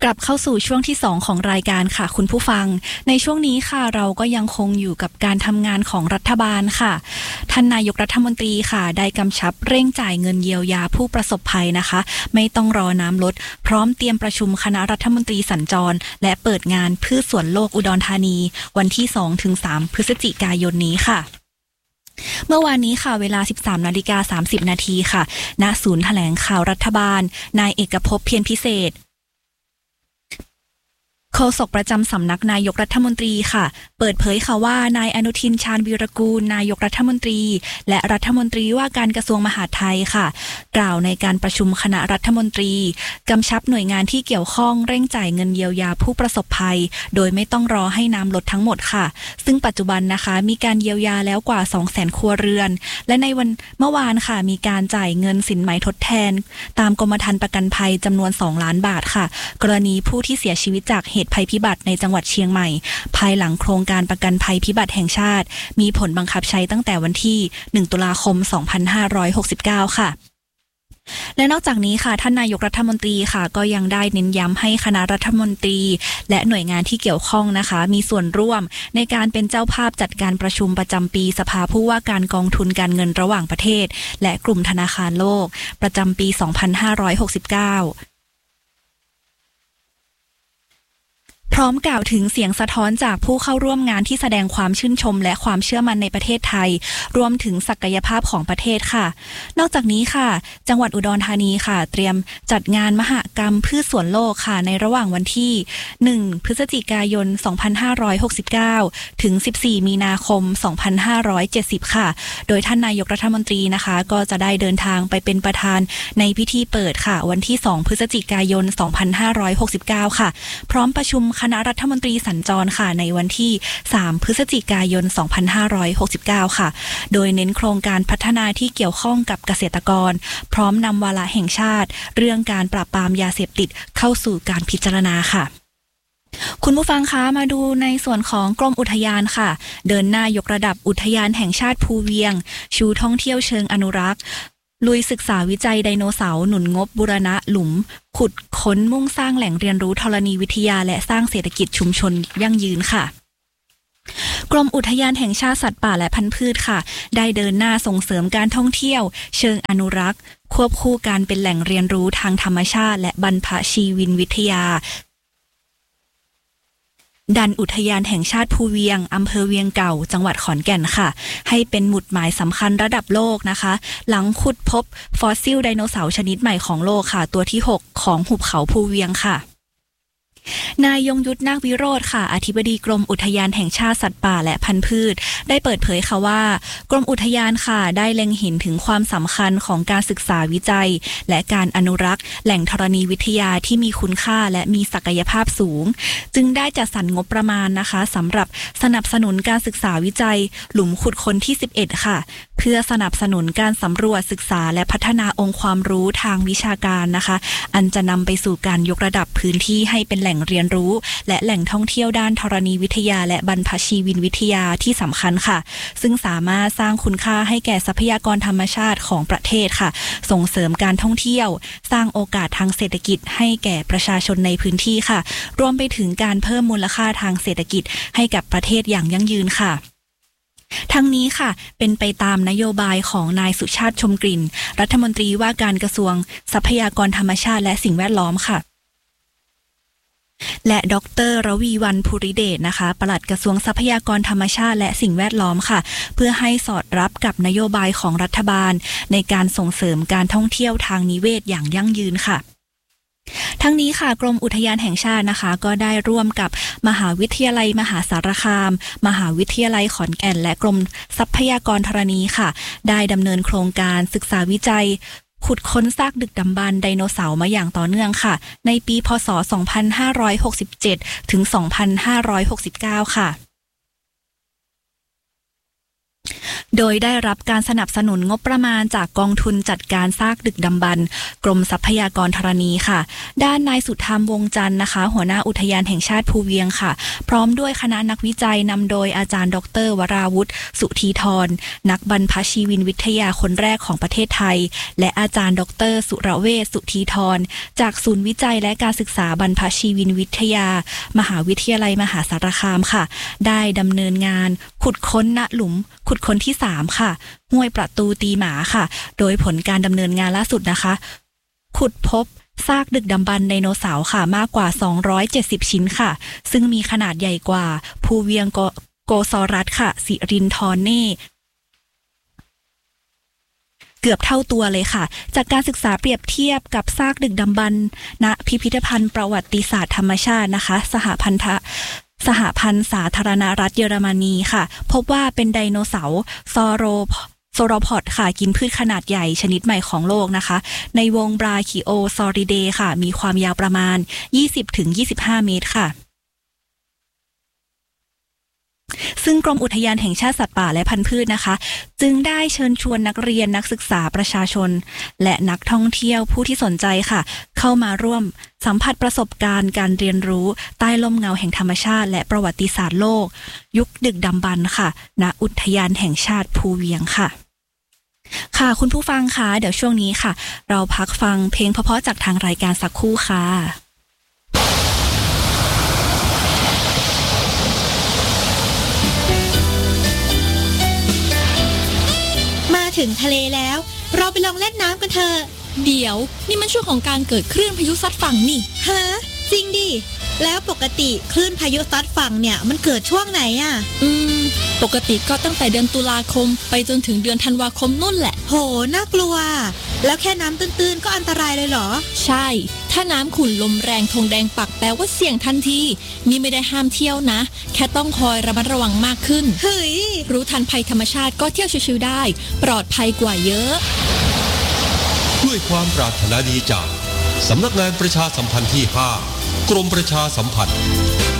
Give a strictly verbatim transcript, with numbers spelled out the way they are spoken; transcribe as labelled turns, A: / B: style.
A: กลับเข้าสู่ช่วงที่สองของรายการค่ะคุณผู้ฟังในช่วงนี้ค่ะเราก็ยังคงอยู่กับการทำงานของรัฐบาลค่ะท่านนายกรัฐมนตรีค่ะได้กำชับเร่งจ่ายเงินเยียวยาผู้ประสบภัยนะคะไม่ต้องรอน้ำลดพร้อมเตรียมประชุมคณะรัฐมนตรีสัญจรและเปิดงานพืชสวนโลกอุดรธานีวันที่ สองถึงสาม พฤศจิกายนนี้ค่ะเมื่อวานนี้ค่ะเวลา สิบสามนาฬิกาสามสิบนาทีค่ะณศูนย์แถลงข่าวรัฐบาลนายเอกภพเพียรพิเศษโฆษกประจำสำนักนายกรัฐมนตรีค่ะเปิดเผยค่ะว่านายอนุทินชาญวีรกูลนายกรัฐมนตรีและรัฐมนตรีว่าการกระทรวงมหาดไทยค่ะกล่าวในการประชุมคณะรัฐมนตรีกำชับหน่วยงานที่เกี่ยวข้องเร่งจ่ายเงินเยียวยาผู้ประสบภัยโดยไม่ต้องรอให้น้ำลดทั้งหมดค่ะซึ่งปัจจุบันนะคะมีการเยียวยาแล้วกว่า สองแสน ครัวเรือนและในวันเมื่อวานค่ะมีการจ่ายเงินสินไหมทดแทนตามกรมธรรม์ประกันภัยจำนวนสองล้านบาทค่ะกรณีผู้ที่เสียชีวิตจากเหตุภัยพิบัติในจังหวัดเชียงใหม่ภายหลังโครงการประกันภัยพิบัติแห่งชาติมีผลบังคับใช้ตั้งแต่วันที่หนึ่งตุลาคมสองพันห้าร้อยหกสิบเก้าค่ะและนอกจากนี้ค่ะท่านนายกรัฐมนตรีค่ะก็ยังได้เน้นย้ำให้คณะรัฐมนตรีและหน่วยงานที่เกี่ยวข้องนะคะมีส่วนร่วมในการเป็นเจ้าภาพจัดการประชุมประจำปีสภาผู้ว่าการกองทุนการเงินระหว่างประเทศและกลุ่มธนาคารโลกประจำปีสองพันห้าร้อยหกสิบเก้าพร้อมกล่าวถึงเสียงสะท้อนจากผู้เข้าร่วมงานที่แสดงความชื่นชมและความเชื่อมั่นในประเทศไทยรวมถึงศักยภาพของประเทศค่ะนอกจากนี้ค่ะจังหวัดอุดรธานีค่ะเตรียมจัดงานมหกรรมพืชสวนโลกค่ะในระหว่างวันที่หนึ่งพฤศจิกายนสองพันห้าร้อยหกสิบเก้าถึงสิบสี่มีนาคมสองพันห้าร้อยเจ็ดสิบค่ะโดยท่านนายกรัฐมนตรีนะคะก็จะได้เดินทางไปเป็นประธานในพิธีเปิดค่ะวันที่สองพฤศจิกายนสองพันห้าร้อยหกสิบเก้าค่ะพร้อมประชุมคณะรัฐมนตรีสัญจรค่ะในวันที่สามพฤศจิกายนสองพันห้าร้อยหกสิบเก้าค่ะโดยเน้นโครงการพัฒนาที่เกี่ยวข้องกับเกษตรกรพร้อมนำวาระแห่งชาติเรื่องการปราบปรามยาเสพติดเข้าสู่การพิจารณาค่ะคุณผู้ฟังคะมาดูในส่วนของกรมอุทยานค่ะเดินหน้ายกระดับอุทยานแห่งชาติภูเวียงชูท่องเที่ยวเชิงอนุรักษ์ลุยศึกษาวิจัยไดโนเสาร์หนุนงบบูรณะหลุมขุดค้นมุ่งสร้างแหล่งเรียนรู้ธรณีวิทยาและสร้างเศรษฐกิจชุมชนยั่งยืนค่ะกรมอุทยานแห่งชาติสัตว์ป่าและพันธุ์พืชค่ะได้เดินหน้าส่งเสริมการท่องเที่ยวเชิงอนุรักษ์ควบคู่การเป็นแหล่งเรียนรู้ทางธรรมชาติและบรรพชีวินวิทยาดันอุทยานแห่งชาติภูเวียงอำเภอเวียงเก่าจังหวัดขอนแก่นค่ะให้เป็นหมุดหมายสำคัญระดับโลกนะคะหลังขุดพบฟอสซิลไดโนเสาร์ชนิดใหม่ของโลกค่ะตัวที่หกของหุบเขาภูเวียงค่ะนายยงยุทธนาควิโรธค่ะอธิบดีกรมอุทยานแห่งชาติสัตว์ป่าและพันธุ์พืชได้เปิดเผยค่ะว่ากรมอุทยานค่ะได้เล็งเห็นถึงความสำคัญของการศึกษาวิจัยและการอนุรักษ์แหล่งธรณีวิทยาที่มีคุณค่าและมีศักยภาพสูงจึงได้จัดสรรงบประมาณนะคะสำหรับสนับสนุนการศึกษาวิจัยหลุมขุดค้นที่สิบเอ็ดค่ะเพื่อสนับสนุนการสำรวจศึกษาและพัฒนาองค์ความรู้ทางวิชาการนะคะอันจะนำไปสู่การยกระดับพื้นที่ให้เป็นแหล่งเรียนรู้และแหล่งท่องเที่ยวด้านธรณีวิทยาและบรรพชีวินวิทยาที่สำคัญค่ะซึ่งสามารถสร้างคุณค่าให้แก่ทรัพยากรธรรมชาติของประเทศค่ะส่งเสริมการท่องเที่ยวสร้างโอกาสทางเศรษฐกิจให้แก่ประชาชนในพื้นที่ค่ะรวมไปถึงการเพิ่มมูลค่าทางเศรษฐกิจให้กับประเทศอย่างยั่งยืนค่ะทั้งนี้ค่ะเป็นไปตามนโยบายของนายสุชาติชมกลิ่นรัฐมนตรีว่าการกระทรวงทรัพยากรธรรมชาติและสิ่งแวดล้อมค่ะและดร.รวีวรรณภูริเดชนะคะปลัดกระทรวงทรัพยากรธรรมชาติและสิ่งแวดล้อมค่ะเพื่อให้สอดรับกับนโยบายของรัฐบาลในการส่งเสริมการท่องเที่ยวทางนิเวศอย่างยั่งยืนค่ะทั้งนี้ค่ะกรมอุทยานแห่งชาตินะคะก็ได้ร่วมกับมหาวิทยาลัยมหาสารคามมหาวิทยาลัยขอนแก่นและกรมทรัพยากรธรณีค่ะได้ดำเนินโครงการศึกษาวิจัยขุดค้นซากดึกดำบรรพ์ไดโนเสาร์มาอย่างต่อเนื่องค่ะในปีพ.ศ. สองพันห้าร้อยหกสิบเจ็ดถึงสองพันห้าร้อยหกสิบเก้าค่ะโดยได้รับการสนับสนุนงบประมาณจากกองทุนจัดการซากดึกดำบรรพ์กรมทรัพยากรธรณีค่ะด้านนายสุธรรมวงจันทร์นะคะหัวหน้าอุทยานแห่งชาติภูเวียงค่ะพร้อมด้วยคณะนักวิจัยนำโดยอาจารย์ดรวราวุฒิสุธีธรนักบรรพชีวินวิทยาคนแรกของประเทศไทยและอาจารย์ดรสุรเวชสุธีธรจากศูนย์วิจัยและการศึกษาบรรพชีวินวิทยามหาวิทยาลัยมหาสารคามค่ะได้ดำเนินงานขุดค้นณหลุมขุดค้นที่สามค่ะห้วยประตูตีหมาค่ะโดยผลการดำเนินงานล่าสุดนะคะขุดพบซากดึกดำบรรพ์ไดโนเสาร์ค่ะมากกว่าสองร้อยเจ็ดสิบชิ้นค่ะซึ่งมีขนาดใหญ่กว่าภูเวียงโกซอรัสค่ะสิรินทรเน่เกือบเท่าตัวเลยค่ะจากการศึกษาเปรียบเทียบกับซากดึกดำบรรพ์ณพิพิธภัณฑ์ประวัติศาสตร์ธรรมชาตินะคะสหพันธสหพันธ์สาธารณรัฐเยอรมนีค่ะพบว่าเป็นไดโนเสาร์ซอโรโซโรพอดค่ะกินพืชขนาดใหญ่ชนิดใหม่ของโลกนะคะในวงบราคิโอซอริเดค่ะมีความยาวประมาณ ยี่สิบถึงยี่สิบห้า เมตรค่ะซึ่งกรมอุทยานแห่งชาติสัตว์ป่าและพันธุ์พืชนะคะจึงได้เชิญชวนนักเรียนนักศึกษาประชาชนและนักท่องเที่ยวผู้ที่สนใจค่ะเข้ามาร่วมสัมผัสประสบการณ์การเรียนรู้ใต้ร่มเงาแห่งธรรมชาติและประวัติศาสตร์โลกยุคดึกดำบรรพ์ค่ะณอุทยานแห่งชาติภูเวียงค่ะค่ะคุณผู้ฟังคะเดี๋ยวช่วงนี้ค่ะเราพักฟังเพลงเพราะๆจากทางรายการสักครู่ค่ะ
B: ถึงทะเลแล้วเราไปลองเล่นน้ำกันเถอะ
C: เดี๋ยวนี่มันช่วงของการเกิดคลื่นพายุซัดฝั่งนี่
B: ฮะจริงดิแล้วปกติคลื่นพายุซัดฝั่งเนี่ยมันเกิดช่วงไหนอ่ะ
C: อืมปกติก็ตั้งแต่เดือนตุลาคมไปจนถึงเดือนธันวาคมนู่นแหละ
B: โหน่ากลัวแล้วแค่น้ำตื้นๆก็อันตรายเลยเหรอ
C: ใช่ถ้าน้ำขุ่นลมแรงธงแดงปักแปลว่าเสี่ยงทันทีนี่ไม่ได้ห้ามเที่ยวนะแค่ต้องคอยระมัดระวังมากขึ้น
B: เฮ้ย
C: รู้ทันภัยธรรมชาติก็เที่ยวชิวๆได้ปลอดภัยกว่าเยอะ
D: ด้วยความปรารถนาดีจากสำนักงานประชาสัมพันธ์ที่ห้ากรมประชาสัมพันธ์